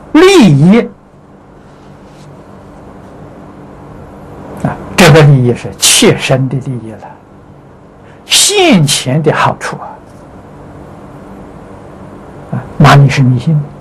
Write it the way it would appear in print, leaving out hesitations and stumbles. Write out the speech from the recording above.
利益啊，这个利益是切身的利益了，现前的好处啊，那你是迷信。